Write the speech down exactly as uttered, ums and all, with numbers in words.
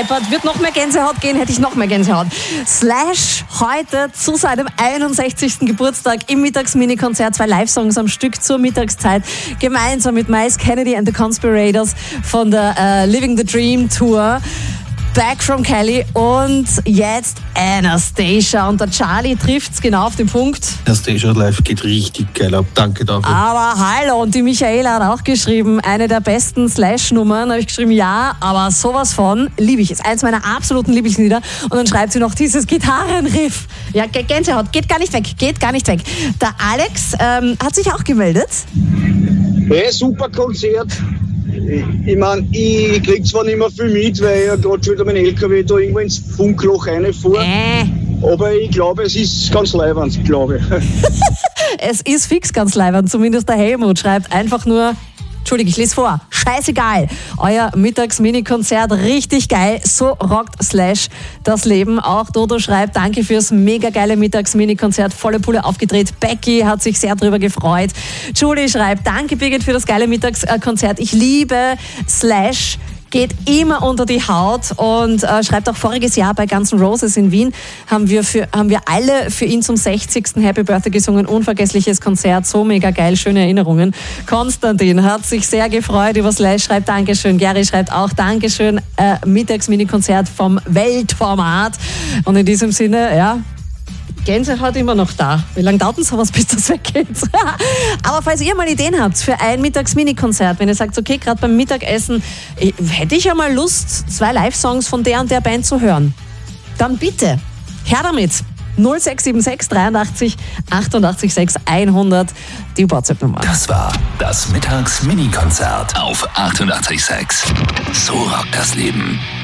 deppert. Wird noch mehr Gänsehaut gehen, hätte ich noch mehr Gänsehaut. Slash heute zu seinem einundsechzigsten Geburtstag im Mittags-Mini-Konzert. Zwei Live-Songs am Stück zur Mittagszeit. Gemeinsam mit Myles Kennedy and the Conspirators von der uh, Living the Dream Tour. Back from Cali und jetzt Anastacia. Und der Charlie trifft's genau auf den Punkt. Anastacia live geht richtig geil ab. Danke dafür. Aber hallo, und die Michaela hat auch geschrieben, eine der besten Slash-Nummern. Da habe ich geschrieben, ja, aber sowas von liebe ich. Ist eins meiner absoluten Lieblingslieder. Und dann schreibt sie noch dieses Gitarrenriff. Ja, Gänsehaut, geht gar nicht weg, geht gar nicht weg. Der Alex ähm, hat sich auch gemeldet. Hey, super Konzert. Ich meine, ich krieg zwar nicht mehr viel mit, weil ich ja gerade schon wieder mein L K W da irgendwo ins Funkloch reinfahre. Äh. Aber ich glaube, es ist ganz leibend, glaube ich. Es ist fix ganz leibend, zumindest der Helmut schreibt einfach nur, Entschuldigung, ich lese vor, scheißegal, euer Mittags-Mini-Konzert, richtig geil, so rockt Slash das Leben. Auch Dodo schreibt, danke fürs mega geile Mittags-Mini-Konzert, volle Pulle aufgedreht. Becky hat sich sehr drüber gefreut. Julie schreibt, danke Birgit für das geile Mittagskonzert, ich liebe Slash. Geht immer unter die Haut und äh, schreibt auch, voriges Jahr bei Guns N' Roses in Wien haben wir, für, haben wir alle für ihn zum sechzigsten Happy Birthday gesungen. Unvergessliches Konzert, so mega geil, schöne Erinnerungen. Konstantin hat sich sehr gefreut über Slash, schreibt Dankeschön. Gary schreibt auch Dankeschön, äh, Mittags-Mini-Konzert vom Weltformat. Und in diesem Sinne, ja, Gänsehaut immer noch da. Wie lange dauert denn sowas, bis das weggeht? Aber falls ihr mal Ideen habt für ein Mittags-Mini-Konzert, wenn ihr sagt, okay, gerade beim Mittagessen hätte ich ja mal Lust, zwei Live-Songs von der und der Band zu hören, dann bitte, her damit. null sechs sieben sechs dreiundachtzig achtundachtzig sechs hundert, die WhatsApp-Nummer. Das war das Mittags-Mini-Konzert auf achtundachtzig Komma sechs. So rockt das Leben.